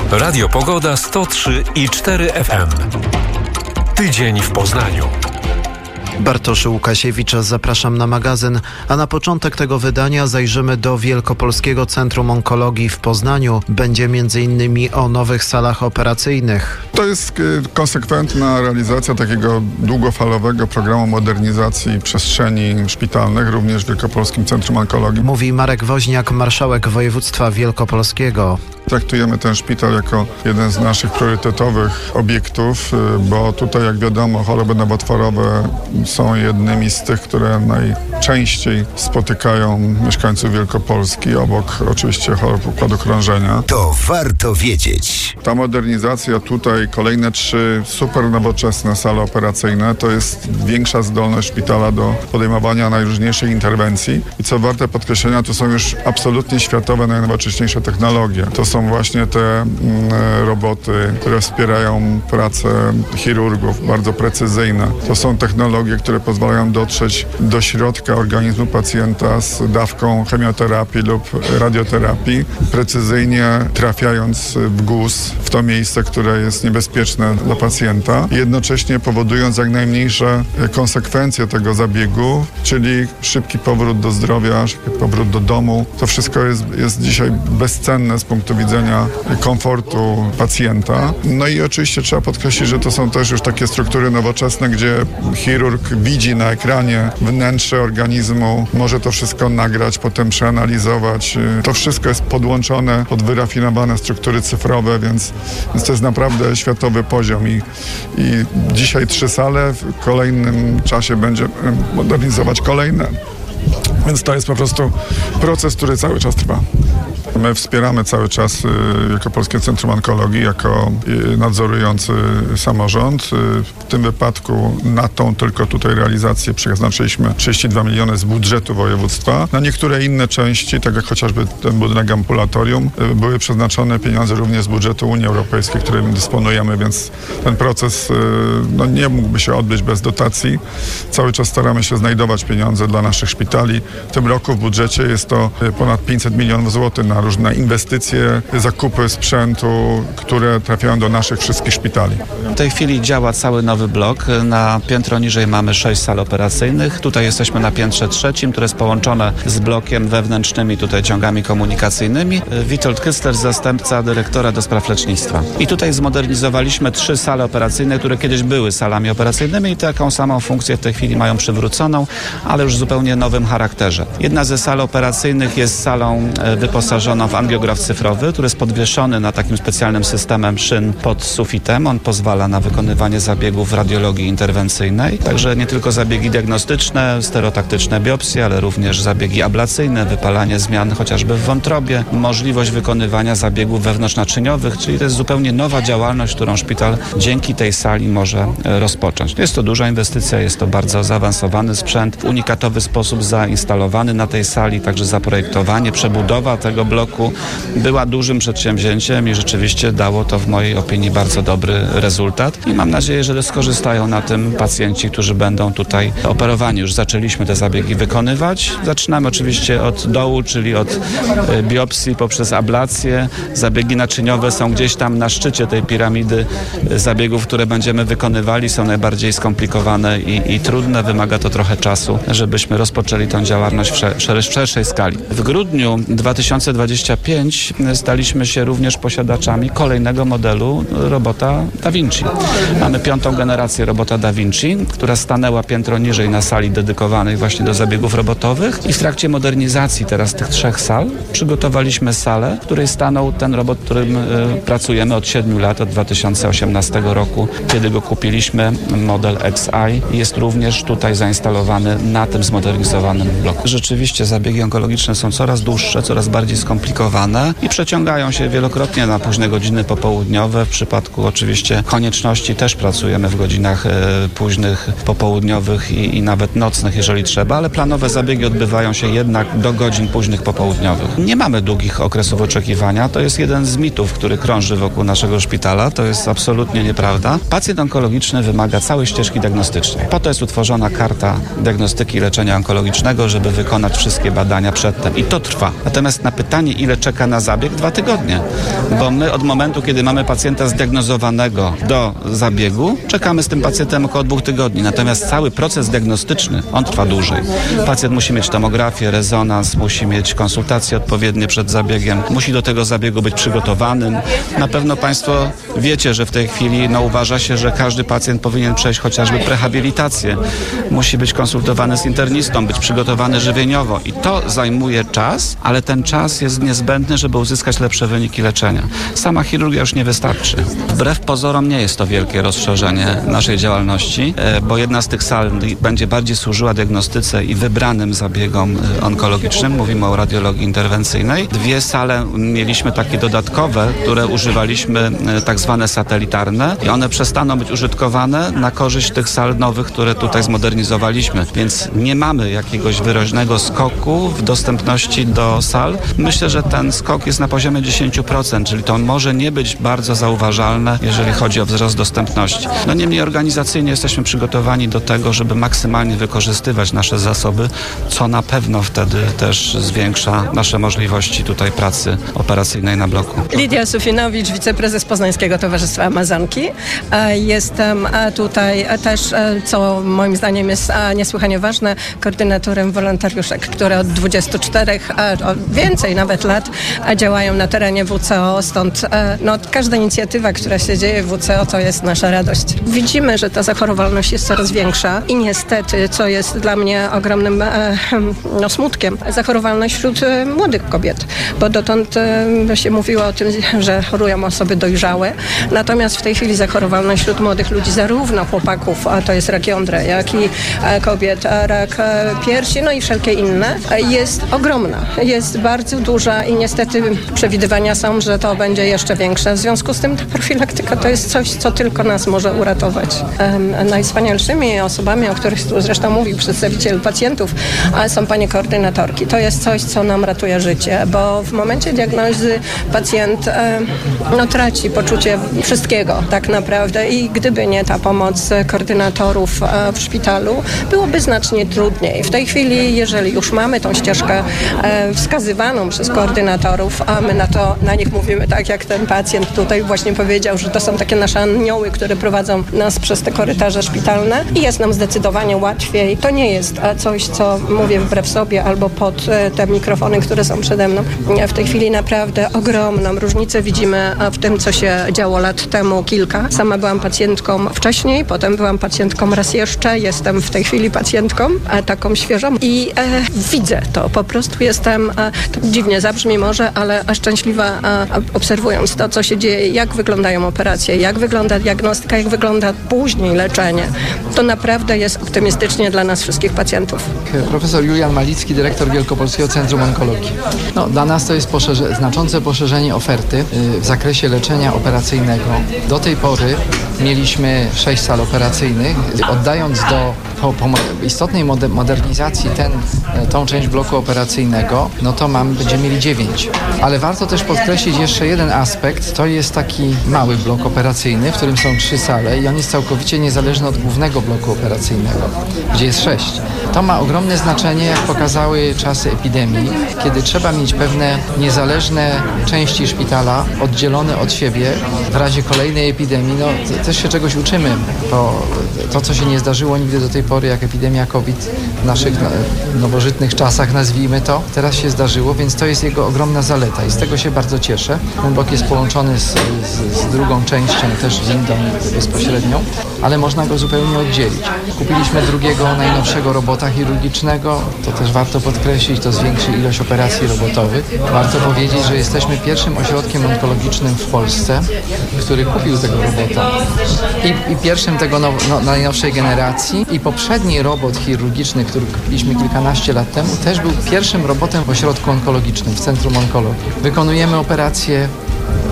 Radio Pogoda 103,4 FM. Tydzień w Poznaniu. Bartosz Łukasiewicz, zapraszam na magazyn, a na początek tego wydania zajrzymy do Wielkopolskiego Centrum Onkologii w Poznaniu. Będzie m.in. o nowych salach operacyjnych. To jest konsekwentna realizacja takiego długofalowego programu modernizacji przestrzeni szpitalnych, również w Wielkopolskim Centrum Onkologii. Mówi Marek Woźniak, marszałek województwa wielkopolskiego. Traktujemy ten szpital jako jeden z naszych priorytetowych obiektów, bo tutaj, jak wiadomo, choroby nowotworowe są jednymi z tych, które najczęściej spotykają mieszkańców Wielkopolski, obok oczywiście chorób układu krążenia. To warto wiedzieć. Ta modernizacja tutaj, kolejne 3 super nowoczesne sale operacyjne, to jest większa zdolność szpitala do podejmowania najróżniejszych interwencji. I co warte podkreślenia, to są już absolutnie światowe, najnowocześniejsze technologie. To są właśnie te roboty, które wspierają pracę chirurgów, bardzo precyzyjne. To są technologie, które pozwalają dotrzeć do środka organizmu pacjenta z dawką chemioterapii lub radioterapii, precyzyjnie trafiając w guz, w to miejsce, które jest niebezpieczne dla pacjenta, jednocześnie powodując jak najmniejsze konsekwencje tego zabiegu, czyli szybki powrót do zdrowia, szybki powrót do domu. To wszystko jest dzisiaj bezcenne z punktu widzenia komfortu pacjenta. No i oczywiście trzeba podkreślić, że to są też już takie struktury nowoczesne, gdzie chirurg widzi na ekranie wnętrze organizmu, może to wszystko nagrać, potem przeanalizować. To wszystko jest podłączone pod wyrafinowane struktury cyfrowe, więc to jest naprawdę światowy poziom i dzisiaj 3 sale, w kolejnym czasie będzie modernizować kolejne. Więc to jest po prostu proces, który cały czas trwa. My wspieramy cały czas Wielkopolskie Centrum Onkologii jako nadzorujący samorząd. W tym wypadku na tą tylko tutaj realizację przeznaczyliśmy 32 miliony z budżetu województwa. Na niektóre inne części, tak jak chociażby ten budynek ambulatorium, były przeznaczone pieniądze również z budżetu Unii Europejskiej, którym dysponujemy, więc ten proces nie mógłby się odbyć bez dotacji. Cały czas staramy się znajdować pieniądze dla naszych szpitali. W tym roku w budżecie jest to ponad 500 milionów złotych na różne inwestycje, zakupy sprzętu, które trafiają do naszych wszystkich szpitali. W tej chwili działa cały nowy blok. Na piętro niżej mamy 6 sal operacyjnych. Tutaj jesteśmy na piętrze 3, które jest połączone z blokiem wewnętrznymi, tutaj ciągami komunikacyjnymi. Witold Kysler, zastępca dyrektora do spraw lecznictwa. I tutaj zmodernizowaliśmy 3 sale operacyjne, które kiedyś były salami operacyjnymi i taką samą funkcję w tej chwili mają przywróconą, ale już w zupełnie nowym charakterze. Jedna ze sal operacyjnych jest salą wyposażoną w angiograf cyfrowy, który jest podwieszony na takim specjalnym systemem szyn pod sufitem. On pozwala na wykonywanie zabiegów w radiologii interwencyjnej. Także nie tylko zabiegi diagnostyczne, stereotaktyczne biopsje, ale również zabiegi ablacyjne, wypalanie zmian chociażby w wątrobie, możliwość wykonywania zabiegów wewnątrznaczyniowych, czyli to jest zupełnie nowa działalność, którą szpital dzięki tej sali może rozpocząć. Jest to duża inwestycja, jest to bardzo zaawansowany sprzęt, w unikatowy sposób zainstalowany na tej sali, także zaprojektowanie, przebudowa tego bloku była dużym przedsięwzięciem i rzeczywiście dało to w mojej opinii bardzo dobry rezultat i mam nadzieję, że skorzystają na tym pacjenci, którzy będą tutaj operowani. Już zaczęliśmy te zabiegi wykonywać. Zaczynamy oczywiście od dołu, czyli od biopsji poprzez ablację. Zabiegi naczyniowe są gdzieś tam na szczycie tej piramidy zabiegów, które będziemy wykonywali. Są najbardziej skomplikowane i trudne. Wymaga to trochę czasu, żebyśmy rozpoczęli tę działalność w szerszej skali. W grudniu 2025 staliśmy się również posiadaczami kolejnego modelu robota Da Vinci. Mamy 5. generację robota Da Vinci, która stanęła piętro niżej na sali dedykowanej właśnie do zabiegów robotowych i w trakcie modernizacji teraz tych 3 sal przygotowaliśmy salę, w której stanął ten robot, którym pracujemy od 7 lat, od 2018 roku, kiedy go kupiliśmy, model XI, jest również tutaj zainstalowany na tym zmodernizowanym bloku. Rzeczywiście zabiegi onkologiczne są coraz dłuższe, coraz bardziej skomplikowane i przeciągają się wielokrotnie na późne godziny popołudniowe. W przypadku oczywiście konieczności też pracujemy w godzinach późnych, popołudniowych i nawet nocnych, jeżeli trzeba, ale planowe zabiegi odbywają się jednak do godzin późnych popołudniowych. Nie mamy długich okresów oczekiwania. To jest jeden z mitów, który krąży wokół naszego szpitala. To jest absolutnie nieprawda. Pacjent onkologiczny wymaga całej ścieżki diagnostycznej. Po to jest utworzona karta diagnostyki i leczenia onkologicznego, żeby wykonać wszystkie badania przedtem. I to trwa. Natomiast na pytanie, pytanie, ile czeka na zabieg? 2 tygodnie. Bo my od momentu, kiedy mamy pacjenta zdiagnozowanego do zabiegu, czekamy z tym pacjentem około 2 tygodni. Natomiast cały proces diagnostyczny, on trwa dłużej. Pacjent musi mieć tomografię, rezonans, musi mieć konsultacje odpowiednie przed zabiegiem, musi do tego zabiegu być przygotowanym. Na pewno Państwo wiecie, że w tej chwili uważa się, że każdy pacjent powinien przejść chociażby prehabilitację. Musi być konsultowany z internistą, być przygotowany żywieniowo i to zajmuje czas, ale ten czas jest niezbędny, żeby uzyskać lepsze wyniki leczenia. Sama chirurgia już nie wystarczy. Wbrew pozorom nie jest to wielkie rozszerzenie naszej działalności, bo jedna z tych sal będzie bardziej służyła diagnostyce i wybranym zabiegom onkologicznym. Mówimy o radiologii interwencyjnej. 2 sale mieliśmy takie dodatkowe, które używaliśmy tak zwane satelitarne i one przestaną być użytkowane na korzyść tych sal nowych, które tutaj zmodernizowaliśmy. Więc nie mamy jakiegoś wyraźnego skoku w dostępności do sal. Myślę, że ten skok jest na poziomie 10%, czyli to może nie być bardzo zauważalne, jeżeli chodzi o wzrost dostępności. Niemniej organizacyjnie jesteśmy przygotowani do tego, żeby maksymalnie wykorzystywać nasze zasoby, co na pewno wtedy też zwiększa nasze możliwości tutaj pracy operacyjnej na bloku. Lidia Sufinowicz, wiceprezes Poznańskiego Towarzystwa Amazonki. Jestem tutaj też, co moim zdaniem jest niesłychanie ważne, koordynatorem wolontariuszek, które od 24, więcej nawet lat działają na terenie WCO, stąd każda inicjatywa, która się dzieje w WCO, to jest nasza radość. Widzimy, że ta zachorowalność jest coraz większa i niestety, co jest dla mnie ogromnym smutkiem, zachorowalność wśród młodych kobiet, bo dotąd się mówiło o tym, że chorują osoby dojrzałe, natomiast w tej chwili zachorowalność wśród młodych ludzi, zarówno chłopaków, a to jest rak jądra, jak i kobiet, rak piersi, i wszelkie inne, jest ogromna, jest bardzo duża i niestety przewidywania są, że to będzie jeszcze większe. W związku z tym ta profilaktyka to jest coś, co tylko nas może uratować. Najwspanialszymi osobami, o których tu zresztą mówił przedstawiciel pacjentów, są panie koordynatorki. To jest coś, co nam ratuje życie, bo w momencie diagnozy pacjent traci poczucie wszystkiego tak naprawdę i gdyby nie ta pomoc koordynatorów w szpitalu, byłoby znacznie trudniej. W tej chwili, jeżeli już mamy tą ścieżkę wskazywaną przez koordynatorów, a my na nich mówimy tak, jak ten pacjent tutaj właśnie powiedział, że to są takie nasze anioły, które prowadzą nas przez te korytarze szpitalne i jest nam zdecydowanie łatwiej. To nie jest coś, co mówię wbrew sobie albo pod te mikrofony, które są przede mną. W tej chwili naprawdę ogromną różnicę widzimy w tym, co się działo lat temu kilka. Sama byłam pacjentką wcześniej, potem byłam pacjentką raz jeszcze, jestem w tej chwili pacjentką taką świeżą i widzę to. Po prostu jestem, to dziwnie zabrzmi może, ale szczęśliwa obserwując to, co się dzieje, jak wyglądają operacje, jak wygląda diagnostyka, jak wygląda później leczenie. To naprawdę jest optymistycznie dla nas wszystkich pacjentów. Profesor Julian Malicki, dyrektor Wielkopolskiego Centrum Onkologii. Dla nas to jest znaczące poszerzenie oferty w zakresie leczenia operacyjnego. Do tej pory mieliśmy 6 sal operacyjnych. Oddając po istotnej modernizacji tą część bloku operacyjnego, to będziemy mieli 9. Ale warto też podkreślić jeszcze jeden aspekt. To jest taki mały blok operacyjny, w którym są 3 sale i on jest całkowicie niezależny od głównego bloku operacyjnego, gdzie jest 6. To ma ogromne znaczenie, jak pokazały czasy epidemii, kiedy trzeba mieć pewne niezależne części szpitala oddzielone od siebie w razie kolejnej epidemii. Też się czegoś uczymy, bo to, co się nie zdarzyło nigdy do tej pory, jak epidemia COVID w naszych nowożytnych czasach, nazwijmy to, teraz się zdarzyło, więc to jest jego ogromna zaleta i z tego się bardzo cieszę. Ten blok jest połączony z drugą częścią, też windą bezpośrednią, ale można go zupełnie oddzielić. Kupiliśmy drugiego, najnowszego robota chirurgicznego, to też warto podkreślić, to zwiększy ilość operacji robotowych. Warto powiedzieć, że jesteśmy pierwszym ośrodkiem onkologicznym w Polsce, który kupił tego robota i pierwszym tego najnowszej generacji i poprzedni robot chirurgiczny, który kupiliśmy kilkanaście lat temu, też był pierwszym robotem w ośrodku onkologicznym, w Centrum Onkologii. Wykonujemy operacje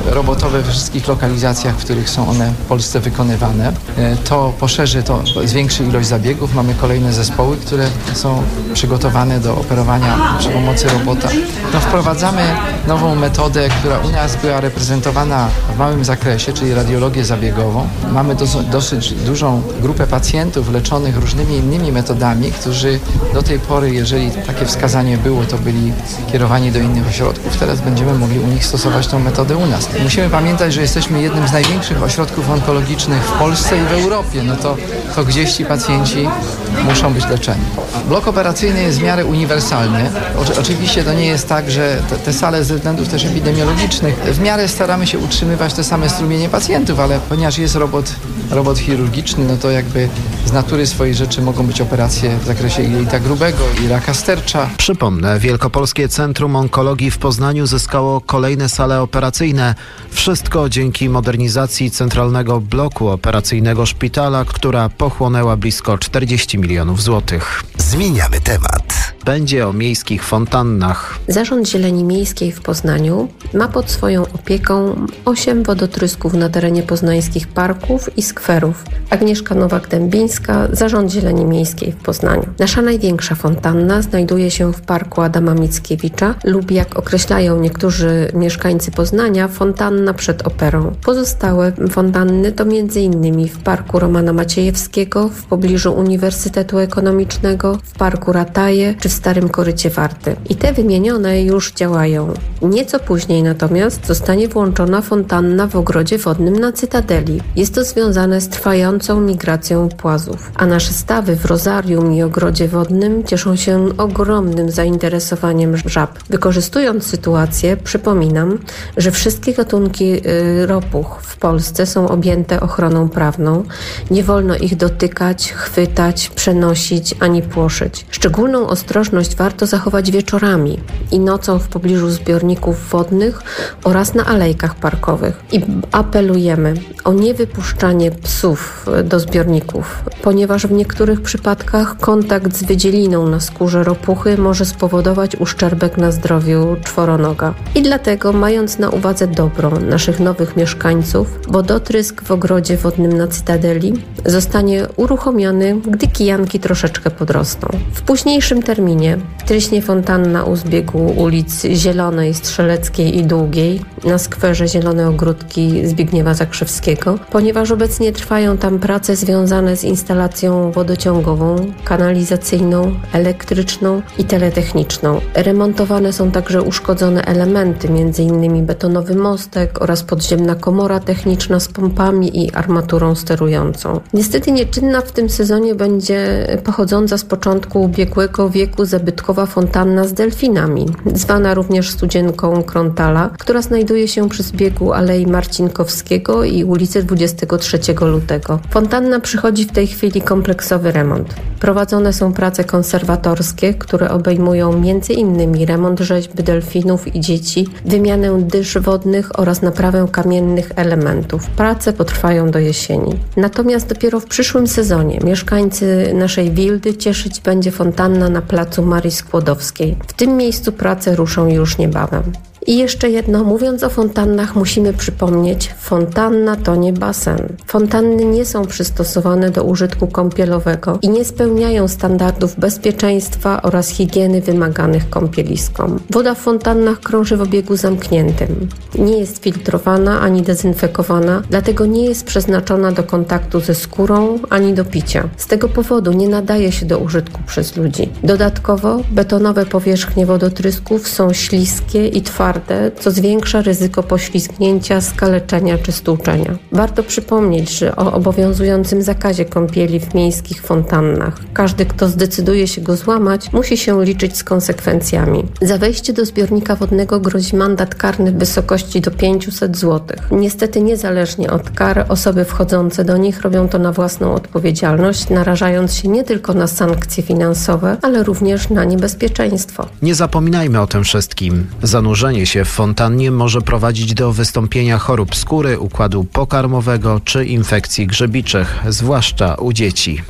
robotowe we wszystkich lokalizacjach, w których są one w Polsce wykonywane. To poszerzy, to zwiększy ilość zabiegów. Mamy kolejne zespoły, które są przygotowane do operowania przy pomocy robota. Wprowadzamy nową metodę, która u nas była reprezentowana w małym zakresie, czyli radiologię zabiegową. Mamy dosyć dużą grupę pacjentów leczonych różnymi innymi metodami, którzy do tej pory, jeżeli takie wskazanie było, to byli kierowani do innych ośrodków. Teraz będziemy mogli u nich stosować tą metodę u nas. Musimy pamiętać, że jesteśmy jednym z największych ośrodków onkologicznych w Polsce i w Europie. To gdzieś ci pacjenci muszą być leczeni. Blok operacyjny jest w miarę uniwersalny. Oczywiście to nie jest tak, że te sale ze względów też epidemiologicznych w miarę staramy się utrzymywać te same strumienie pacjentów, ale ponieważ jest robot chirurgiczny, no to jakby z natury swojej rzeczy mogą być operacje w zakresie jelita grubego i raka stercza. Przypomnę, Wielkopolskie Centrum Onkologii w Poznaniu zyskało kolejne sale operacyjne. Wszystko dzięki modernizacji centralnego bloku operacyjnego szpitala, która pochłonęła blisko 40 milionów złotych. Zmieniamy temat. Będzie o miejskich fontannach. Zarząd Zieleni Miejskiej w Poznaniu ma pod swoją opieką 8 wodotrysków na terenie poznańskich parków i skwerów. Agnieszka Nowak-Dębińska, Zarząd Zieleni Miejskiej w Poznaniu. Nasza największa fontanna znajduje się w parku Adama Mickiewicza lub, jak określają niektórzy mieszkańcy Poznania, fontanna przed operą. Pozostałe fontanny to m.in. w parku Romana Maciejewskiego, w pobliżu Uniwersytetu Ekonomicznego, w parku Rataje czy w Starym Korycie Warty. I te wymienione już działają. Nieco później natomiast zostanie włączona fontanna w ogrodzie wodnym na Cytadeli. Jest to związane z trwającą migracją płazów. A nasze stawy w Rozarium i ogrodzie wodnym cieszą się ogromnym zainteresowaniem żab. Wykorzystując sytuację, przypominam, że wszystkie gatunki ropuch w Polsce są objęte ochroną prawną. Nie wolno ich dotykać, chwytać, przenosić ani płoszyć. Szczególną ostrożność warto zachować wieczorami i nocą w pobliżu zbiorników wodnych oraz na alejkach parkowych. I apelujemy o niewypuszczanie psów do zbiorników, ponieważ w niektórych przypadkach kontakt z wydzieliną na skórze ropuchy może spowodować uszczerbek na zdrowiu czworonoga. I dlatego, mając na uwadze dobro naszych nowych mieszkańców, wodotrysk w ogrodzie wodnym na Cytadeli zostanie uruchomiony, gdy kijanki troszeczkę podrosną. W późniejszym terminie tryśnie fontanna u zbiegu ulic Zielonej, Strzeleckiej i Długiej na skwerze Zielone Ogródki Zbigniewa Zakrzewskiego, ponieważ obecnie trwają tam prace związane z instalacją wodociągową, kanalizacyjną, elektryczną i teletechniczną. Remontowane są także uszkodzone elementy, m.in. betonowy mostek oraz podziemna komora techniczna z pompami i armaturą sterującą. Niestety nieczynna w tym sezonie będzie pochodząca z początku ubiegłego wieku zabytkowa fontanna z delfinami, zwana również Studzienką Krontala, która znajduje się przy zbiegu Alei Marcinkowskiego i ulicy 23 lutego. Fontanna przychodzi w tej chwili kompleksowy remont. Prowadzone są prace konserwatorskie, które obejmują m.in. remont rzeźby delfinów i dzieci, wymianę dysz wodnych oraz naprawę kamiennych elementów. Prace potrwają do jesieni. Natomiast dopiero w przyszłym sezonie mieszkańcy naszej wildy cieszyć będzie fontanna na placu Marii Skłodowskiej. W tym miejscu prace ruszą już niebawem. I jeszcze jedno, mówiąc o fontannach, musimy przypomnieć, fontanna to nie basen. Fontanny nie są przystosowane do użytku kąpielowego i nie spełniają standardów bezpieczeństwa oraz higieny wymaganych kąpieliskom. Woda w fontannach krąży w obiegu zamkniętym. Nie jest filtrowana ani dezynfekowana, dlatego nie jest przeznaczona do kontaktu ze skórą ani do picia. Z tego powodu nie nadaje się do użytku przez ludzi. Dodatkowo betonowe powierzchnie wodotrysków są śliskie i twarde, co zwiększa ryzyko poślizgnięcia, skaleczenia czy stłuczenia. Warto przypomnieć, że o obowiązującym zakazie kąpieli w miejskich fontannach. Każdy, kto zdecyduje się go złamać, musi się liczyć z konsekwencjami. Za wejście do zbiornika wodnego grozi mandat karny w wysokości do 500 zł. Niestety niezależnie od kar, osoby wchodzące do nich robią to na własną odpowiedzialność, narażając się nie tylko na sankcje finansowe, ale również na niebezpieczeństwo. Nie zapominajmy o tym wszystkim. Zanurzenie się w fontannie może prowadzić do wystąpienia chorób skóry, układu pokarmowego czy infekcji grzybiczych, zwłaszcza u dzieci.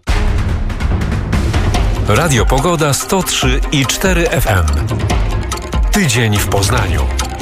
Radio Pogoda 103,4 FM. Tydzień w Poznaniu.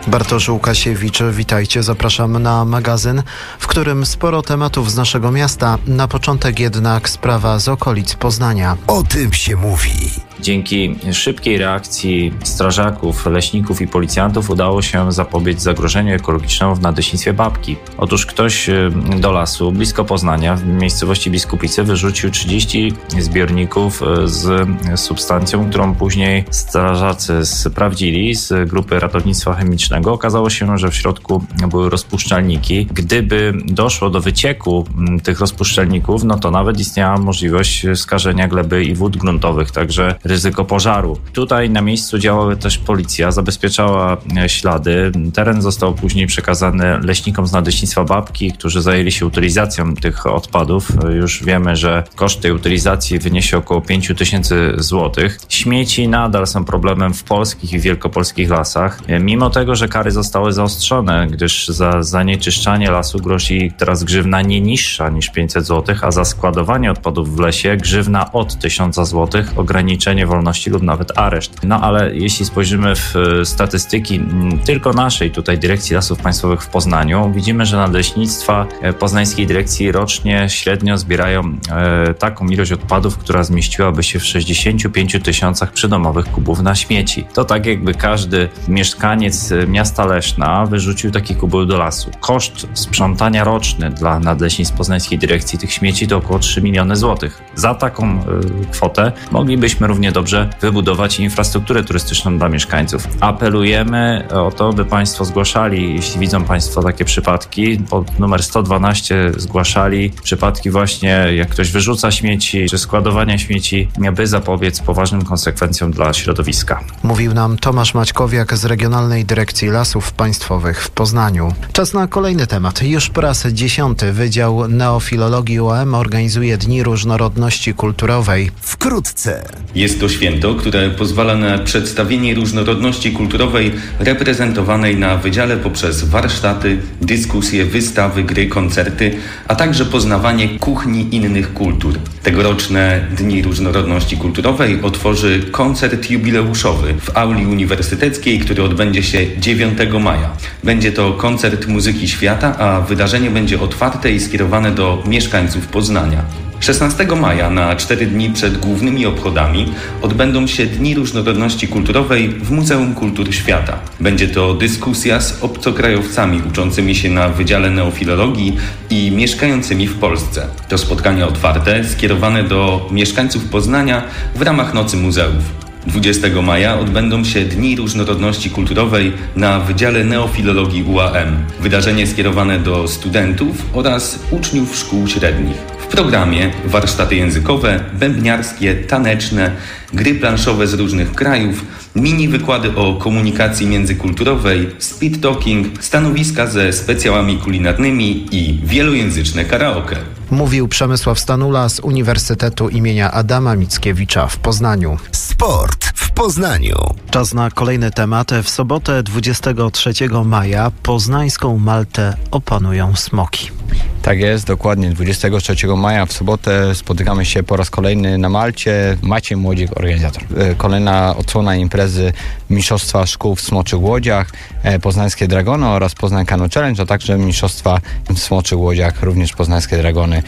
Bartosz Łukasiewicz, witajcie. Zapraszam na magazyn, w którym sporo tematów z naszego miasta. Na początek jednak sprawa z okolic Poznania. O tym się mówi. Dzięki szybkiej reakcji strażaków, leśników i policjantów udało się zapobiec zagrożeniu ekologicznemu w Nadleśnictwie Babki. Otóż ktoś do lasu blisko Poznania, w miejscowości Biskupice, wyrzucił 30 zbiorników z substancją, którą później strażacy sprawdzili z grupy ratownictwa chemicznego. Okazało się, że w środku były rozpuszczalniki. Gdyby doszło do wycieku tych rozpuszczalników, no to nawet istniała możliwość skażenia gleby i wód gruntowych, także ryzyko pożaru. Tutaj na miejscu działała też policja, zabezpieczała ślady. Teren został później przekazany leśnikom z Nadleśnictwa Babki, którzy zajęli się utylizacją tych odpadów. Już wiemy, że koszt tej utylizacji wyniesie około 5 000 złotych. Śmieci nadal są problemem w polskich i wielkopolskich lasach. Mimo tego, że kary zostały zaostrzone, gdyż za zanieczyszczanie lasu grozi teraz grzywna nie niższa niż 500 zł, a za składowanie odpadów w lesie grzywna od 1000 zł, ograniczenie wolności lub nawet areszt. No ale jeśli spojrzymy w statystyki tylko naszej tutaj Dyrekcji Lasów Państwowych w Poznaniu, widzimy, że nadleśnictwa Poznańskiej Dyrekcji rocznie średnio zbierają taką ilość odpadów, która zmieściłaby się w 65 000 przydomowych kubów na śmieci. To tak jakby każdy mieszkaniec miasta Leszna wyrzucił taki kubeł do lasu. Koszt sprzątania roczny dla nadleśnictw Poznańskiej Dyrekcji tych śmieci to około 3 miliony złotych. Za taką kwotę moglibyśmy równie dobrze wybudować infrastrukturę turystyczną dla mieszkańców. Apelujemy o to, by Państwo zgłaszali, jeśli widzą Państwo takie przypadki, pod numer 112 zgłaszali przypadki właśnie, jak ktoś wyrzuca śmieci, czy składowania śmieci, by zapobiec poważnym konsekwencjom dla środowiska. Mówił nam Tomasz Maćkowiak z Regionalnej Dyrekcji Lasów Państwowych w Poznaniu. Czas na kolejny temat. Już po raz 10. Wydział Neofilologii UAM organizuje Dni Różnorodności Kulturowej. Wkrótce. Jest to święto, które pozwala na przedstawienie różnorodności kulturowej reprezentowanej na wydziale poprzez warsztaty, dyskusje, wystawy, gry, koncerty, a także poznawanie kuchni innych kultur. Tegoroczne Dni Różnorodności Kulturowej otworzy koncert jubileuszowy w auli uniwersyteckiej, który odbędzie się 9 maja. Będzie to koncert muzyki świata, a wydarzenie będzie otwarte i skierowane do mieszkańców Poznania. 16 maja, na 4 dni przed głównymi obchodami, odbędą się Dni Różnorodności Kulturowej w Muzeum Kultur Świata. Będzie to dyskusja z obcokrajowcami uczącymi się na Wydziale Neofilologii i mieszkającymi w Polsce. To spotkanie otwarte, skierowane do mieszkańców Poznania w ramach Nocy Muzeów. 20 maja odbędą się Dni Różnorodności Kulturowej na Wydziale Neofilologii UAM. Wydarzenie skierowane do studentów oraz uczniów szkół średnich. W programie warsztaty językowe, bębniarskie, taneczne, gry planszowe z różnych krajów, mini wykłady o komunikacji międzykulturowej, speed talking, stanowiska ze specjałami kulinarnymi i wielojęzyczne karaoke. Mówił Przemysław Stanula z Uniwersytetu imienia Adama Mickiewicza w Poznaniu. Sport w Poznaniu. Czas na kolejny temat. W sobotę 23 maja poznańską Maltę opanują smoki. Tak jest, dokładnie 23 maja w sobotę spotykamy się po raz kolejny na Malcie. Maciej Młodzik, organizator. Kolejna odsłona imprezy Mistrzostwa Szkół w Smoczych Łodziach, Poznańskie Dragony oraz Poznań Canoe Challenge, a także Mistrzostwa w Smoczych Łodziach, również Poznańskie Dragony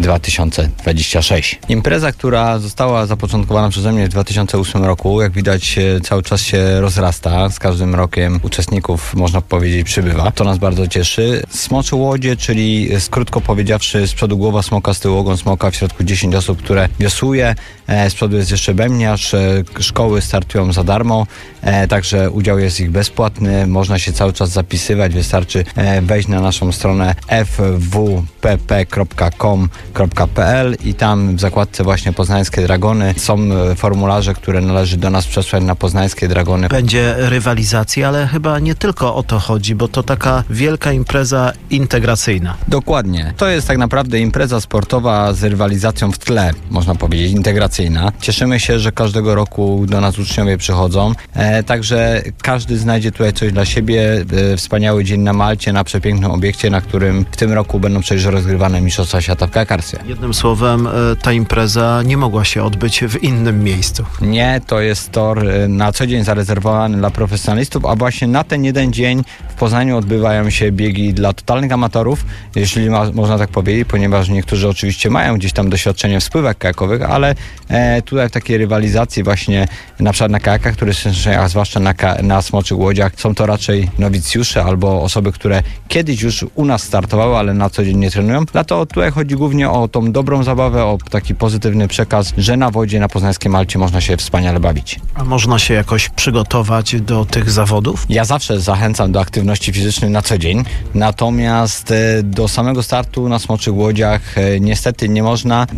2026. Impreza, która została zapoczątkowana przeze mnie w 2008 roku, jak widać cały czas się rozrasta. Z każdym rokiem uczestników, można powiedzieć, przybywa. To nas bardzo cieszy. Smocze Łodzie, czyli krótko powiedziawszy, z przodu głowa smoka, z tyłu ogon smoka, w środku 10 osób, które wiosłuje. Z przodu jest jeszcze bębniarz. Szkoły startują za darmo, także udział jest ich bezpłatny. Można się cały czas zapisywać. Wystarczy wejść na naszą stronę fwpp.com.pl i tam w zakładce właśnie Poznańskie Dragony są formularze, które należy do nas przesłać na Poznańskie Dragony. Będzie rywalizacja, ale chyba nie tylko o to chodzi, bo to taka wielka impreza integracyjna. Dokładnie. Dokładnie. To jest tak naprawdę impreza sportowa z rywalizacją w tle, można powiedzieć, integracyjna. Cieszymy się, że każdego roku do nas uczniowie przychodzą, także każdy znajdzie tutaj coś dla siebie. Wspaniały dzień na Malcie, na przepięknym obiekcie, na którym w tym roku będą przecież rozgrywane Mistrzostwa Świata w kajakarstwie. Jednym słowem, ta impreza nie mogła się odbyć w innym miejscu. Nie, to jest tor na co dzień zarezerwowany dla profesjonalistów, a właśnie na ten jeden dzień w Poznaniu odbywają się biegi dla totalnych amatorów, jeśli można tak powiedzieć, ponieważ niektórzy oczywiście mają gdzieś tam doświadczenie w spływach kajakowych, ale tutaj w takiej rywalizacji właśnie na przykład na kajakach turystycznych, a zwłaszcza na smoczych łodziach, są to raczej nowicjusze albo osoby, które kiedyś już u nas startowały, ale na co dzień nie trenują. Dlatego tutaj chodzi głównie o tą dobrą zabawę, o taki pozytywny przekaz, że na wodzie, na poznańskiej Malcie można się wspaniale bawić. A można się jakoś przygotować do tych zawodów? Ja zawsze zachęcam do aktywności fizycznej na co dzień, natomiast do samego startu na smoczych łodziach niestety nie można,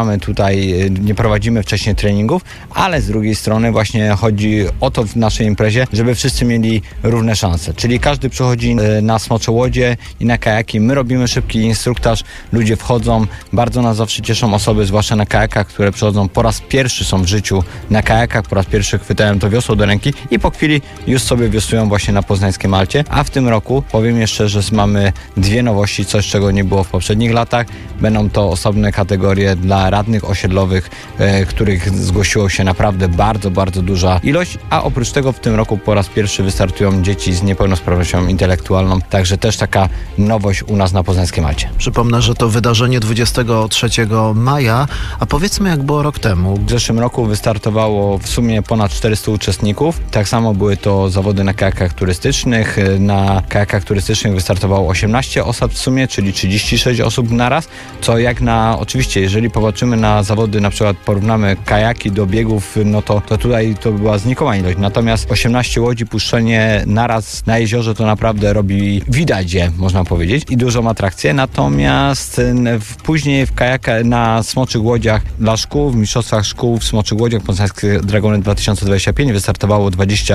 nie prowadzimy wcześniej treningów, ale z drugiej strony właśnie chodzi o to w naszej imprezie, żeby wszyscy mieli równe szanse, czyli każdy przychodzi na smocze łodzie i na kajaki, my robimy szybki instruktaż, ludzie wchodzą, bardzo nas zawsze cieszą osoby, zwłaszcza na kajakach, które przychodzą po raz pierwszy są w życiu na kajakach, po raz pierwszy chwytają to wiosło do ręki i po chwili już sobie wiosłują właśnie na poznańskiej Malcie, a w tym roku powiem jeszcze, że mamy dwie nowości, coś czego nie było w poprzednich latach. Będą to osobne kategorie dla radnych osiedlowych, których zgłosiło się naprawdę bardzo, bardzo duża ilość, a oprócz tego w tym roku po raz pierwszy wystartują dzieci z niepełnosprawnością intelektualną, także też taka nowość u nas na poznańskiej Malcie. Przypomnę, że to wydarzenie 23 maja, a powiedzmy jak było rok temu. W zeszłym roku wystartowało w sumie ponad 400 uczestników, tak samo były to zawody na kajakach turystycznych, na kajakach turystycznych wystartowało 18 osób w sumie, czyli 36 osób naraz, co oczywiście jeżeli popatrzymy na zawody, na przykład porównamy kajaki do biegów, no to tutaj to była znikoma ilość, natomiast 18 łodzi puszczenie naraz na jeziorze to naprawdę widać je, można powiedzieć, i dużą atrakcję, natomiast później w kajakach na smoczych łodziach dla szkół, w mistrzostwach szkół w smoczych łodziach Poznańskie Dragony 2025 wystartowało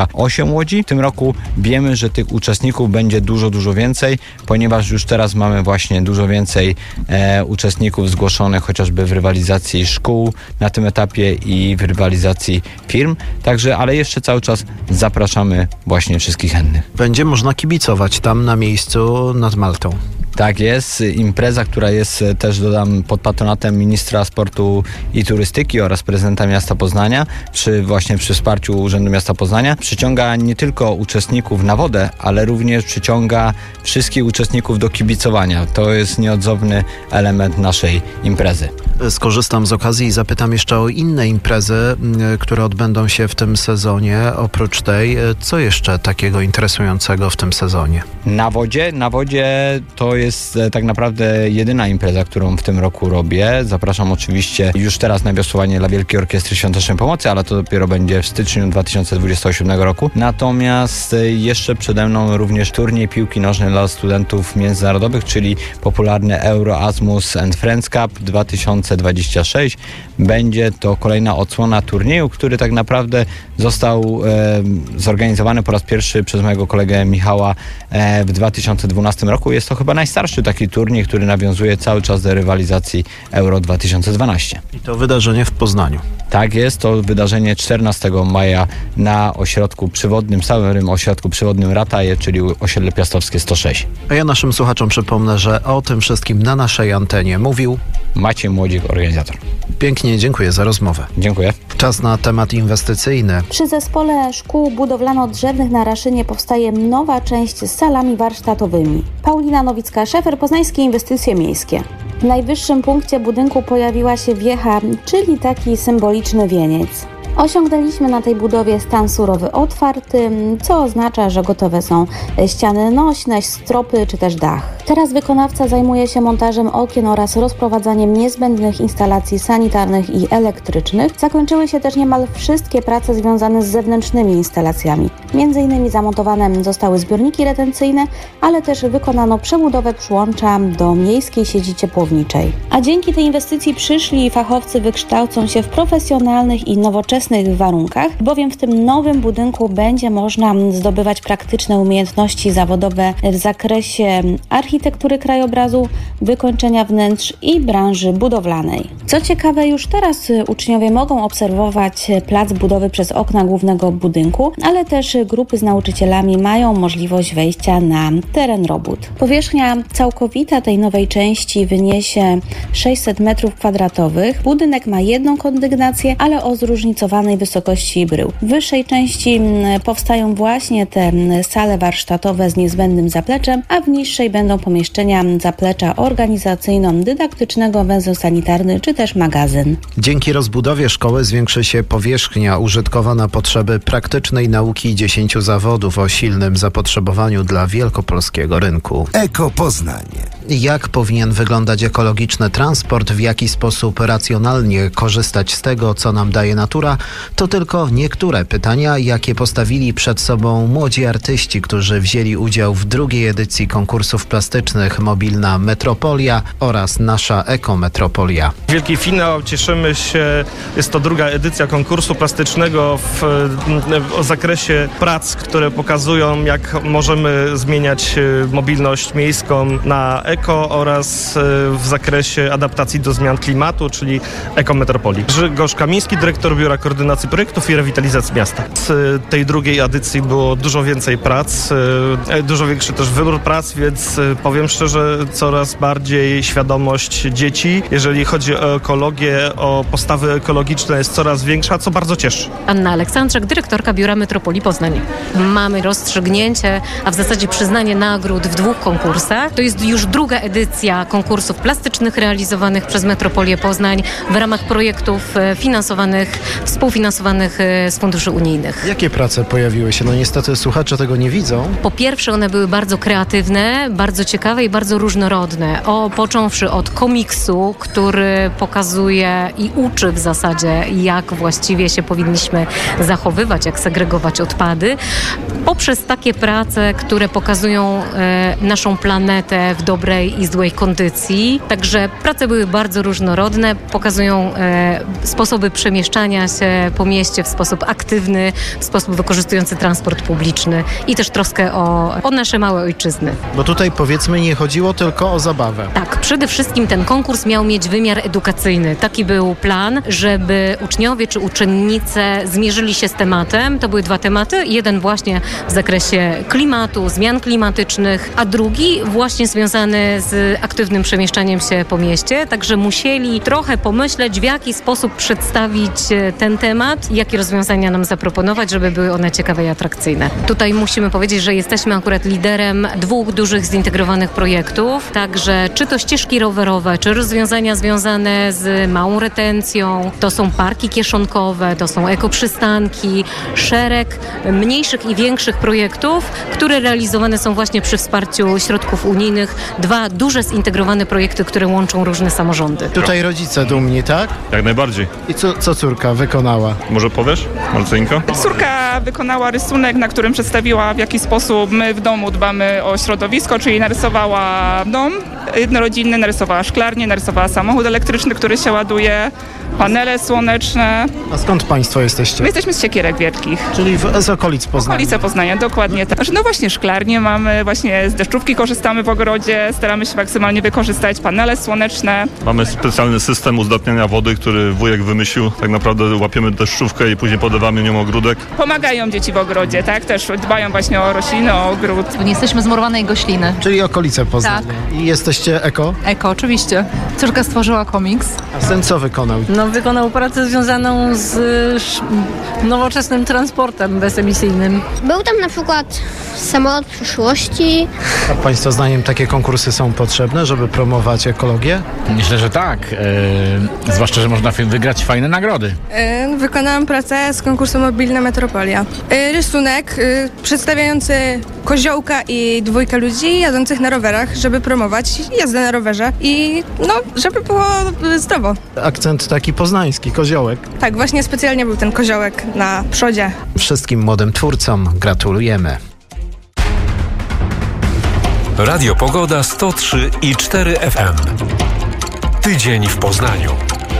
28 łodzi. W tym roku wiemy, że tych uczestników będzie dużo, dużo więcej, ponieważ już teraz mamy właśnie dużo więcej uczestników zgłoszonych chociażby w rywalizacji szkół na tym etapie i w rywalizacji firm, także, ale jeszcze cały czas zapraszamy właśnie wszystkich chętnych. Będzie można kibicować tam na miejscu nad Maltą. Tak jest. Impreza, która jest też, dodam, pod patronatem ministra sportu i turystyki oraz prezydenta miasta Poznania, przy wsparciu Urzędu Miasta Poznania, przyciąga nie tylko uczestników na wodę, ale również przyciąga wszystkich uczestników do kibicowania. To jest nieodzowny element naszej imprezy. Skorzystam z okazji i zapytam jeszcze o inne imprezy, które odbędą się w tym sezonie. Oprócz tej, co jeszcze takiego interesującego w tym sezonie? Na wodzie to jest tak naprawdę jedyna impreza, którą w tym roku robię. Zapraszam oczywiście już teraz na wiosłowanie dla Wielkiej Orkiestry Świątecznej Pomocy, ale to dopiero będzie w styczniu 2027 roku. Natomiast jeszcze przede mną również turniej piłki nożnej dla studentów międzynarodowych, czyli popularny Erasmus & Friends Cup 2026. Będzie to kolejna odsłona turnieju, który tak naprawdę został zorganizowany po raz pierwszy przez mojego kolegę Michała w 2012 roku. Jest to chyba najstarszy taki turniej, który nawiązuje cały czas do rywalizacji Euro 2012. I to wydarzenie w Poznaniu. Tak jest, to wydarzenie 14 maja na ośrodku przywodnym, stałym ośrodku przywodnym Rataje, czyli osiedle Piastowskie 106. A ja naszym słuchaczom przypomnę, że o tym wszystkim na naszej antenie mówił Maciej Młodzik, organizator. Pięknie dziękuję za rozmowę. Dziękuję. Czas na temat inwestycyjny. Przy Zespole Szkół Budowlano-Drzewnych na Raszynie powstaje nowa część z salami warsztatowymi. Paulina Nowicka-Szefer, Poznańskie Inwestycje Miejskie. W najwyższym punkcie budynku pojawiła się wiecha, czyli taki symboliczny wieniec. Osiągnęliśmy na tej budowie stan surowy otwarty, co oznacza, że gotowe są ściany nośne, stropy czy też dach. Teraz wykonawca zajmuje się montażem okien oraz rozprowadzaniem niezbędnych instalacji sanitarnych i elektrycznych. Zakończyły się też niemal wszystkie prace związane z zewnętrznymi instalacjami. Między innymi zamontowane zostały zbiorniki retencyjne, ale też wykonano przebudowę przyłącza do miejskiej sieci ciepłowniczej. A dzięki tej inwestycji przyszli fachowcy wykształcą się w profesjonalnych i nowoczesnych nowoczesnych warunkach, bowiem w tym nowym budynku będzie można zdobywać praktyczne umiejętności zawodowe w zakresie architektury krajobrazu, wykończenia wnętrz i branży budowlanej. Co ciekawe, już teraz uczniowie mogą obserwować plac budowy przez okna głównego budynku, ale też grupy z nauczycielami mają możliwość wejścia na teren robót. Powierzchnia całkowita tej nowej części wyniesie 600 m2. Budynek ma jedną kondygnację, ale o zróżnicowanej wysokości brył. W wyższej części powstają właśnie te sale warsztatowe z niezbędnym zapleczem, a w niższej będą pomieszczenia zaplecza organizacyjno-dydaktycznego, węzeł sanitarny czy też magazyn. Dzięki rozbudowie szkoły zwiększy się powierzchnia użytkowa na potrzeby praktycznej nauki 10 zawodów o silnym zapotrzebowaniu dla wielkopolskiego rynku. Eko Poznań. Jak powinien wyglądać ekologiczny transport, w jaki sposób racjonalnie korzystać z tego, co nam daje natura, to tylko niektóre pytania, jakie postawili przed sobą młodzi artyści, którzy wzięli udział w drugiej edycji konkursów plastycznych Mobilna Metropolia oraz Nasza Ekometropolia. Wielki finał, cieszymy się, jest to druga edycja konkursu plastycznego o zakresie prac, które pokazują, jak możemy zmieniać mobilność miejską na eko oraz w zakresie adaptacji do zmian klimatu, czyli Ekometropolii. Grzegorz Kamiński, dyrektor Biura Koordynacji Projektów i Rewitalizacji Miasta. Z tej drugiej edycji było dużo więcej prac, dużo większy też wybór prac, więc powiem szczerze, coraz bardziej świadomość dzieci, jeżeli chodzi o ekologię, o postawy ekologiczne, jest coraz większa, co bardzo cieszy. Anna Aleksandrzak, dyrektorka Biura Metropolii Poznań. Mamy rozstrzygnięcie, a w zasadzie przyznanie nagród w 2 konkursach. To jest już druga edycja konkursów plastycznych realizowanych przez Metropolię Poznań w ramach projektów współfinansowanych z funduszy unijnych. Jakie prace pojawiły się? No niestety słuchacze tego nie widzą. Po pierwsze, one były bardzo kreatywne, bardzo ciekawe i bardzo różnorodne. Począwszy od komiksu, który pokazuje i uczy w zasadzie, jak właściwie się powinniśmy zachowywać, jak segregować odpady, poprzez takie prace, które pokazują naszą planetę w dobrej i złej kondycji. Także prace były bardzo różnorodne, pokazują sposoby przemieszczania się po mieście w sposób aktywny, w sposób wykorzystujący transport publiczny i też troskę o nasze małe ojczyzny. Bo tutaj powiedzmy nie chodziło tylko o zabawę. Tak, przede wszystkim ten konkurs miał mieć wymiar edukacyjny. Taki był plan, żeby uczniowie czy uczennice zmierzyli się z tematem. To były 2 tematy. Jeden właśnie w zakresie klimatu, zmian klimatycznych, a drugi właśnie związany z aktywnym przemieszczaniem się po mieście. Także musieli trochę pomyśleć, w jaki sposób przedstawić ten temat i jakie rozwiązania nam zaproponować, żeby były one ciekawe i atrakcyjne. Tutaj musimy powiedzieć, że jesteśmy akurat liderem 2 dużych zintegrowanych projektów. Także czy to ścieżki rowerowe, czy rozwiązania związane z małą retencją, to są parki kieszonkowe, to są ekoprzystanki, szereg mniejszych i większych projektów, które realizowane są właśnie przy wsparciu środków unijnych. 2 duże zintegrowane projekty, które łączą różne samorządy. Tutaj rodzice dumni, tak? Jak najbardziej. I co córka wykonała? Może powiesz, Marcelinko? Córka wykonała rysunek, na którym przedstawiła, w jaki sposób my w domu dbamy o środowisko, czyli narysowała dom jednorodzinny, narysowała szklarnię, narysowała samochód elektryczny, który się ładuje, panele słoneczne. A skąd państwo jesteście? My jesteśmy z Siekierek Wielkich. Czyli z okolic Poznania. Okolice Poznania, dokładnie tak. No właśnie szklarnię mamy, właśnie z deszczówki korzystamy w ogrodzie, staramy się maksymalnie wykorzystać panele słoneczne. Mamy specjalny system uzdatniania wody, który wujek wymyślił. Tak naprawdę łapiemy deszczówkę i później podlewamy nią ogródek. Pomagają dzieci w ogrodzie, tak? Też dbają właśnie o rośliny, o ogród. Nie jesteśmy z Murowanej Gośliny. Czyli okolice Poznania. Tak. I jesteście eko? Eko, oczywiście. Córka stworzyła komiks. A syn co wykonał? Wykonał pracę związaną z nowoczesnym transportem bezemisyjnym. Był tam na przykład samolot przyszłości. A państwa zdaniem takie konkursy są potrzebne, żeby promować ekologię? Myślę, że tak. Zwłaszcza, że można wygrać fajne nagrody. Wykonałam pracę z konkursu Mobilna Metropolia. Rysunek przedstawiający koziołka i 2 ludzi jadących na rowerach, żeby promować jazdę na rowerze i żeby było zdrowo. Akcent taki poznański, koziołek. Tak, właśnie specjalnie był ten koziołek na przodzie. Wszystkim młodym twórcom gratulujemy. Radio Pogoda 103,4 FM. Tydzień w Poznaniu.